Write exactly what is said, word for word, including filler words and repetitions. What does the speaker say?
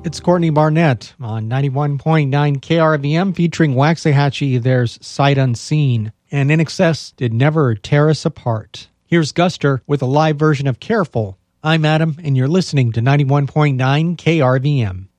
It's Courtney Barnett on ninety-one point nine K R V M featuring Waxahachie, There's Sight Unseen, and I N X S Did Never Tear Us Apart. Here's Guster with a live version of Careful. I'm Adam, and you're listening to ninety-one point nine K R V M.